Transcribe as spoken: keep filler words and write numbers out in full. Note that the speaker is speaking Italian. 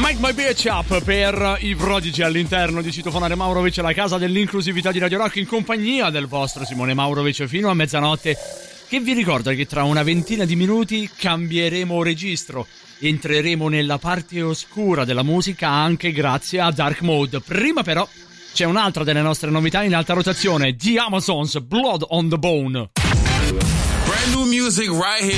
Make My Bitch Up per i Prodigy all'interno di Citofonare Maurovic, la casa dell'inclusività di Radio Rock, in compagnia del vostro Simone Maurovic fino a mezzanotte, che vi ricorda che tra una ventina di minuti cambieremo registro, entreremo nella parte oscura della musica anche grazie a Dark Mode. Prima però c'è un'altra delle nostre novità in alta rotazione, The Amazons, Blood on the Bone. Brand new music right here.